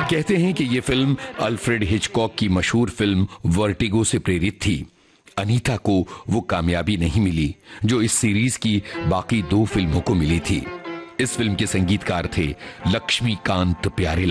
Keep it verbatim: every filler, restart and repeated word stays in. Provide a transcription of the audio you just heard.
कहते हैं कि यह फिल्म अल्फ्रेड हिचकॉक की मशहूर फिल्म वर्टिगो से प्रेरित थी। अनीता को वो कामयाबी नहीं मिली जो इस सीरीज की बाकी दो फिल्मों को मिली थी। इस फिल्म के संगीतकार थे लक्ष्मीकांत प्यारेलाल।